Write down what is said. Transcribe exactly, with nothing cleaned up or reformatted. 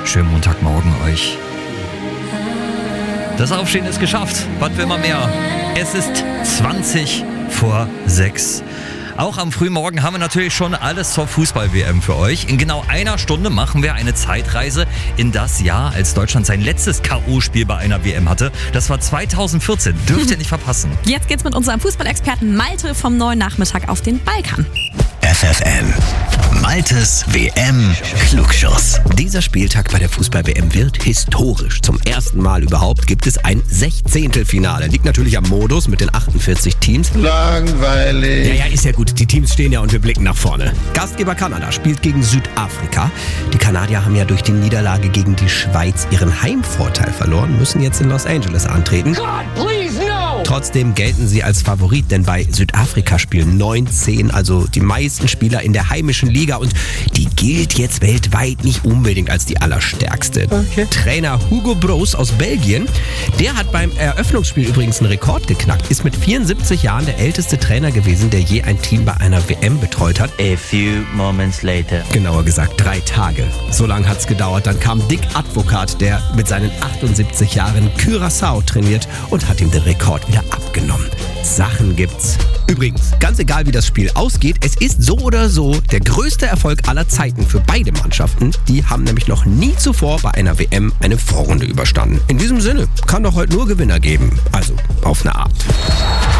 Schönen Montagmorgen euch. Das Aufstehen ist geschafft. Was will man mehr? Es ist zwanzig vor sechs. Auch am frühen Morgen haben wir natürlich schon alles zur Fußball-W M für euch. In genau einer Stunde machen wir eine Zeitreise in das Jahr, als Deutschland sein letztes K O-Spiel bei einer W M hatte. Das war zweitausendvierzehn. Dürft ihr nicht verpassen. Jetzt geht's mit unserem Fußballexperten Malte vom neuen Nachmittag auf den Balkan. F F M. Maltes W M-Klugschuss. Dieser Spieltag bei der Fußball-W M wird historisch. Zum ersten Mal überhaupt gibt es ein Sechzehntelfinale. Liegt natürlich am Modus mit den achtundvierzig Teams. Langweilig. Ja, ja, ist ja gut. Die Teams stehen ja und wir blicken nach vorne. Gastgeber Kanada spielt gegen Südafrika. Die Kanadier haben ja durch die Niederlage gegen die Schweiz ihren Heimvorteil verloren, müssen jetzt in Los Angeles antreten. God, please, no! Trotzdem gelten sie als Favorit, denn bei Südafrika spielen neunzehn, also die meisten Spieler in der heimischen Liga, und die gilt jetzt weltweit nicht unbedingt als die allerstärkste. Okay. Trainer Hugo Broos aus Belgien, der hat beim Eröffnungsspiel übrigens einen Rekord geknackt, ist mit vierundsiebzig Jahren der älteste Trainer gewesen, der je ein Team bei einer W M betreut hat. A few moments later. Genauer gesagt drei Tage. So lange hat's gedauert. Dann kam Dick Advocat, der mit seinen achtundsiebzig Jahren Curaçao trainiert, und hat ihm den Rekord wieder abgenommen. Sachen gibt's. Übrigens, ganz egal wie das Spiel ausgeht, es ist so oder so der größte Erfolg aller Zeiten für beide Mannschaften. Die haben nämlich noch nie zuvor bei einer W M eine Vorrunde überstanden. In diesem Sinne kann doch heute nur Gewinner geben. Also auf eine Art.